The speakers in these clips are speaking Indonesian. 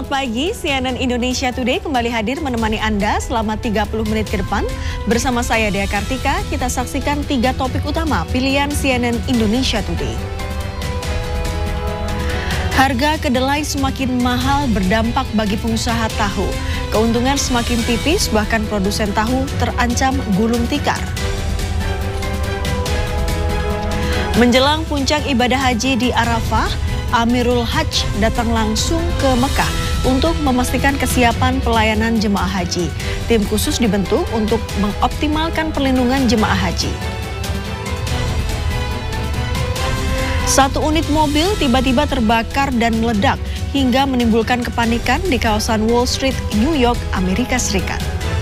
Selamat pagi, CNN Indonesia Today kembali hadir menemani Anda selama 30 menit ke depan. Bersama saya Dea Kartika, kita saksikan 3 topik utama pilihan CNN Indonesia Today. Harga kedelai semakin mahal berdampak bagi pengusaha tahu. Keuntungan semakin tipis, bahkan produsen tahu terancam gulung tikar. Menjelang puncak ibadah haji di Arafah, Amirul Hajj datang langsung ke Mekah untuk memastikan kesiapan pelayanan jemaah haji. Tim khusus dibentuk untuk mengoptimalkan perlindungan jemaah haji. Satu unit mobil tiba-tiba terbakar dan meledak hingga menimbulkan kepanikan di kawasan Wall Street, New York, Amerika Serikat.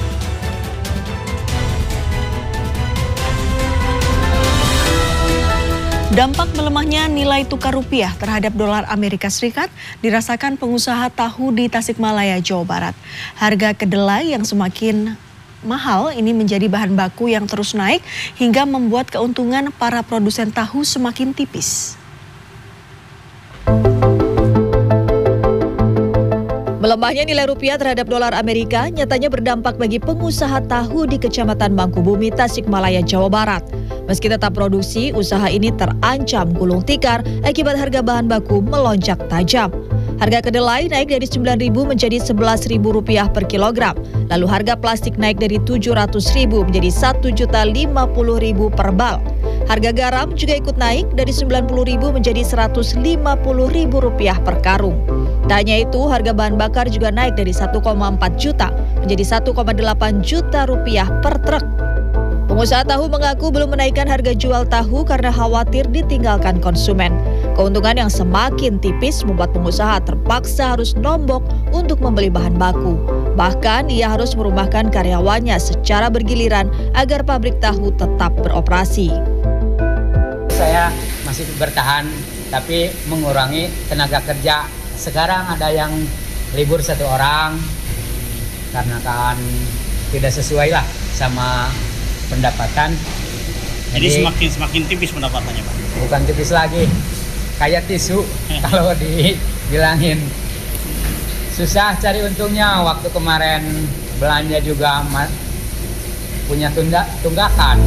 Dampak melemahnya nilai tukar rupiah terhadap dolar Amerika Serikat dirasakan pengusaha tahu di Tasikmalaya, Jawa Barat. Harga kedelai yang semakin mahal ini menjadi bahan baku yang terus naik hingga membuat keuntungan para produsen tahu semakin tipis. Melemahnya nilai rupiah terhadap dolar Amerika nyatanya berdampak bagi pengusaha tahu di Kecamatan Mangkubumi, Tasikmalaya, Jawa Barat. Meski tetap produksi, usaha ini terancam gulung tikar akibat harga bahan baku melonjak tajam. Harga kedelai naik dari Rp9.000 menjadi Rp11.000 per kilogram. Lalu harga plastik naik dari Rp700.000 menjadi Rp1.050.000 per bal. Harga garam juga ikut naik dari Rp90.000 menjadi Rp150.000 per karung. Tak hanya itu, harga bahan bakar juga naik dari 1,4 juta menjadi 1,8 juta rupiah per truk. Pengusaha tahu mengaku belum menaikkan harga jual tahu karena khawatir ditinggalkan konsumen. Keuntungan yang semakin tipis membuat pengusaha terpaksa harus nombok untuk membeli bahan baku. Bahkan ia harus merumahkan karyawannya secara bergiliran agar pabrik tahu tetap beroperasi. Saya masih bertahan tapi mengurangi tenaga kerja. Sekarang ada yang libur 1 orang karena kan tidak sesuai lah sama pendapatan. Jadi semakin tipis pendapatannya, Pak? Bukan tipis lagi, kayak tisu kalau dibilangin. Susah cari untungnya. Waktu kemarin belanja juga punya tunggakan.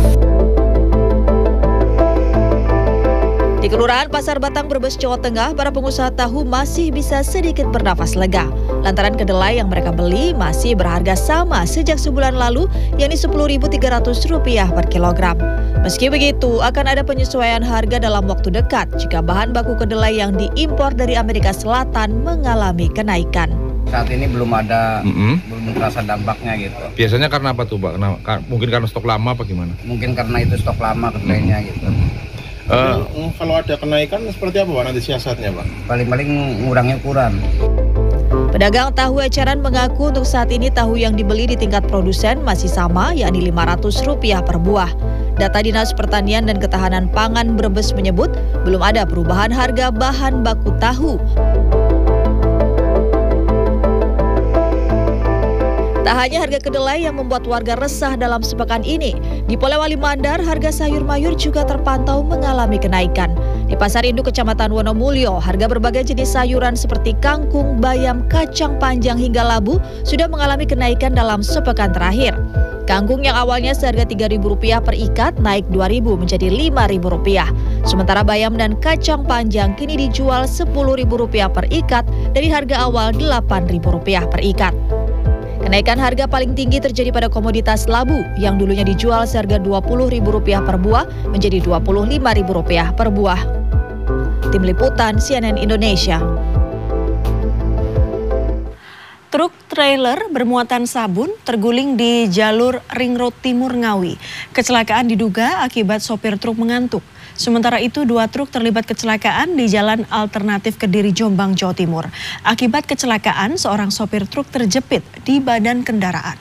Di Kelurahan Pasar Batang, Brebes, Jawa Tengah, para pengusaha tahu masih bisa sedikit bernafas lega. Lantaran kedelai yang mereka beli masih berharga sama sejak sebulan lalu, yakni Rp10.300 per kilogram. Meski begitu, akan ada penyesuaian harga dalam waktu dekat jika bahan baku kedelai yang diimpor dari Amerika Selatan mengalami kenaikan. Saat ini belum terasa dampaknya gitu. Biasanya karena apa tuh, Pak? Mungkin karena stok lama apa gimana? Mungkin karena itu stok lama kedelainya gitu. Kalau ada kenaikan seperti apa, Pak, nanti siasatnya, Pak? Paling-paling ngurangi ukuran. Pedagang tahu eceran mengaku untuk saat ini tahu yang dibeli di tingkat produsen masih sama, yakni Rp500 per buah. Data Dinas Pertanian dan Ketahanan Pangan Brebes menyebut belum ada perubahan harga bahan baku tahu. Tak hanya harga kedelai yang membuat warga resah dalam sepekan ini. Di Polewali Mandar, harga sayur mayur juga terpantau mengalami kenaikan. Di Pasar Induk Kecamatan Wonomulyo, harga berbagai jenis sayuran seperti kangkung, bayam, kacang panjang hingga labu sudah mengalami kenaikan dalam sepekan terakhir. Kangkung yang awalnya seharga Rp3.000 per ikat naik Rp2.000 menjadi Rp5.000. Sementara bayam dan kacang panjang kini dijual Rp10.000 per ikat dari harga awal Rp8.000 per ikat. Kenaikan harga paling tinggi terjadi pada komoditas labu yang dulunya dijual seharga Rp20.000 per buah menjadi Rp25.000 per buah. Tim Liputan CNN Indonesia. Truk trailer bermuatan sabun terguling di jalur Ring Road Timur Ngawi. Kecelakaan diduga akibat sopir truk mengantuk. Sementara itu 2 truk terlibat kecelakaan di jalan alternatif Kediri Jombang, Jawa Timur. Akibat kecelakaan, seorang sopir truk terjepit di badan kendaraan.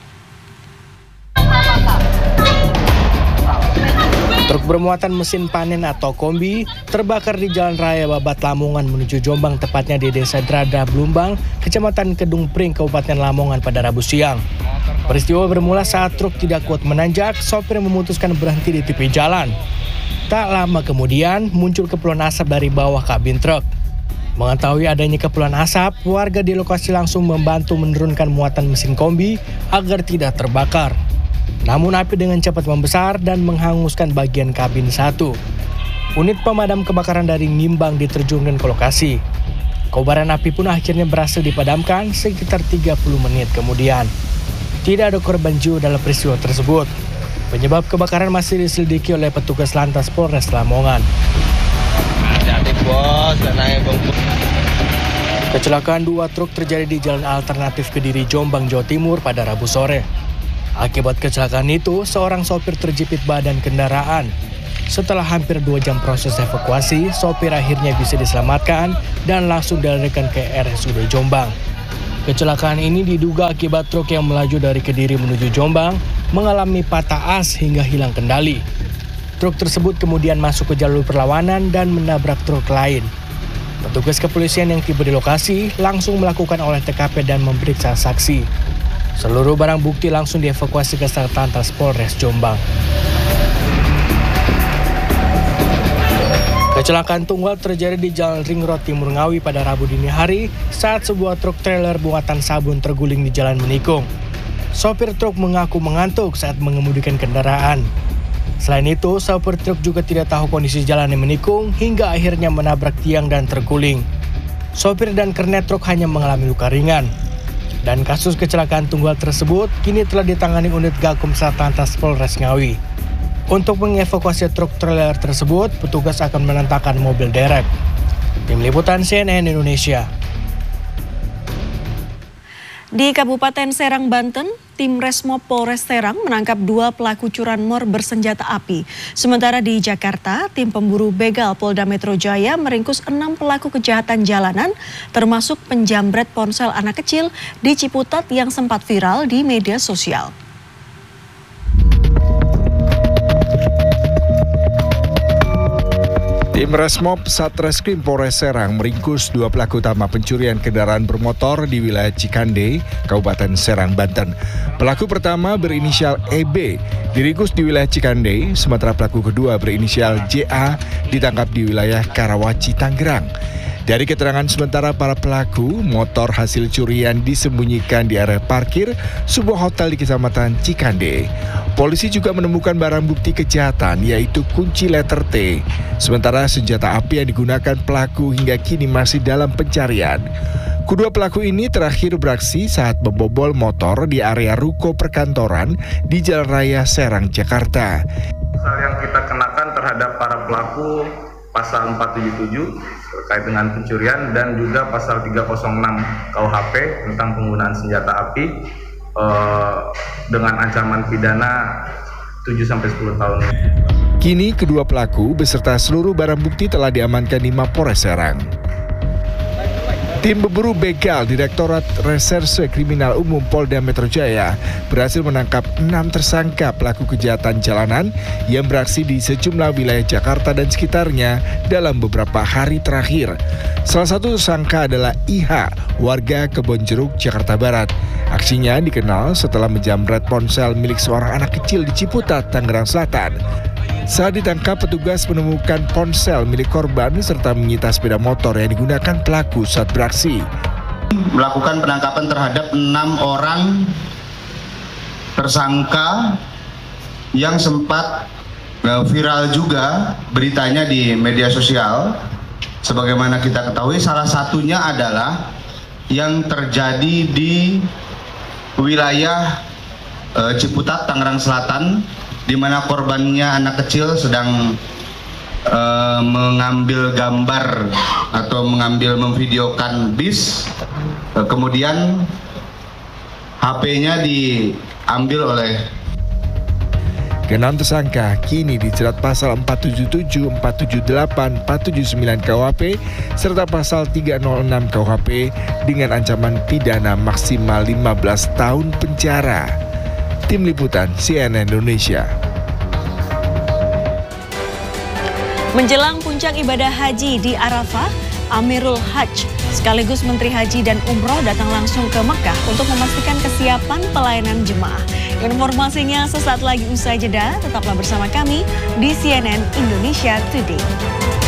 Truk bermuatan mesin panen atau kombi terbakar di Jalan Raya Babat Lamongan menuju Jombang, tepatnya di Desa Drada Blumbang, Kecamatan Kedung Pring, Kabupaten Lamongan pada Rabu siang. Peristiwa bermula saat truk tidak kuat menanjak, sopir memutuskan berhenti di tepi jalan. Tak lama kemudian muncul kepulan asap dari bawah kabin truk. Mengetahui adanya kepulan asap, warga di lokasi langsung membantu menurunkan muatan mesin kombi agar tidak terbakar. Namun api dengan cepat membesar dan menghanguskan bagian kabin 1. Unit pemadam kebakaran dari Nimbang diterjunkan ke lokasi. Kobaran api pun akhirnya berhasil dipadamkan sekitar 30 menit kemudian. Tidak ada korban jiwa dalam peristiwa tersebut. Penyebab kebakaran masih diselidiki oleh petugas Lantas Polres Lamongan. Kecelakaan 2 truk terjadi di Jalan Alternatif Kediri, Jombang, Jawa Timur pada Rabu sore. Akibat kecelakaan itu, seorang sopir terjepit badan kendaraan. Setelah hampir 2 jam proses evakuasi, sopir akhirnya bisa diselamatkan dan langsung dilarikan ke RSUD Jombang. Kecelakaan ini diduga akibat truk yang melaju dari Kediri menuju Jombang mengalami patah as hingga hilang kendali. Truk tersebut kemudian masuk ke jalur perlawanan dan menabrak truk lain. Petugas kepolisian yang tiba di lokasi langsung melakukan olah TKP dan memeriksa saksi. Seluruh barang bukti langsung dievakuasi ke Satlantas Polres Jombang. Kecelakaan tunggal terjadi di Jalan Ring Road Timur Ngawi pada Rabu dini hari saat sebuah truk trailer muatan sabun terguling di Jalan Menikung. Sopir truk mengaku mengantuk saat mengemudikan kendaraan. Selain itu, sopir truk juga tidak tahu kondisi jalan yang menikung hingga akhirnya menabrak tiang dan terguling. Sopir dan kernet truk hanya mengalami luka ringan. Dan kasus kecelakaan tunggal tersebut kini telah ditangani unit Gakum Satlantas Polres Ngawi. Untuk mengevakuasi truk trailer tersebut, petugas akan menentangkan mobil derek. Tim Liputan CNN Indonesia. Di Kabupaten Serang, Banten, tim Resmob Polres Serang menangkap 2 pelaku curanmor bersenjata api. Sementara di Jakarta, tim pemburu begal Polda Metro Jaya meringkus 6 pelaku kejahatan jalanan, termasuk penjamret ponsel anak kecil di Ciputat yang sempat viral di media sosial. Tim Resmob Satreskrim Polres Serang meringkus 2 pelaku utama pencurian kendaraan bermotor di wilayah Cikande, Kabupaten Serang, Banten. Pelaku pertama berinisial EB diringkus di wilayah Cikande, sementara pelaku kedua berinisial JA ditangkap di wilayah Karawaci, Tangerang. Dari keterangan sementara para pelaku, motor hasil curian disembunyikan di area parkir sebuah hotel di Kecamatan Cikande. Polisi juga menemukan barang bukti kejahatan yaitu kunci letter T. Sementara senjata api yang digunakan pelaku hingga kini masih dalam pencarian. Kedua pelaku ini terakhir beraksi saat membobol motor di area ruko perkantoran di Jalan Raya Serang, Jakarta. Pasal yang kita kenakan terhadap para pelaku pasal 477 terkait dengan pencurian dan juga pasal 306 KUHP tentang penggunaan senjata api dengan ancaman pidana 7-10 tahun. Kini kedua pelaku beserta seluruh barang bukti telah diamankan di Mapolres Serang. Tim pemburu begal Direktorat Reserse Kriminal Umum Polda Metro Jaya berhasil menangkap 6 tersangka pelaku kejahatan jalanan yang beraksi di sejumlah wilayah Jakarta dan sekitarnya dalam beberapa hari terakhir. Salah satu tersangka adalah IH, warga Kebonjeruk, Jakarta Barat. Aksinya dikenal setelah menjamret ponsel milik seorang anak kecil di Ciputat, Tangerang Selatan. Saat ditangkap, petugas menemukan ponsel milik korban serta menyita sepeda motor yang digunakan pelaku saat beraksi. Melakukan penangkapan terhadap 6 orang tersangka yang sempat viral juga beritanya di media sosial. Sebagaimana kita ketahui, salah satunya adalah yang terjadi di wilayah Ciputat, Tangerang Selatan, di mana korbannya anak kecil sedang mengambil gambar atau memvideokan bis, kemudian HP-nya diambil oleh. Keenam tersangka kini dijerat pasal 477, 478, 479 KUHP serta pasal 306 KUHP dengan ancaman pidana maksimal 15 tahun penjara. Tim Liputan CNN Indonesia. Menjelang puncak ibadah haji di Arafah, Amirul Hajj sekaligus Menteri Haji dan Umroh datang langsung ke Mekah untuk memastikan kesiapan pelayanan jemaah. Informasinya sesaat lagi usai jeda, tetaplah bersama kami di CNN Indonesia Today.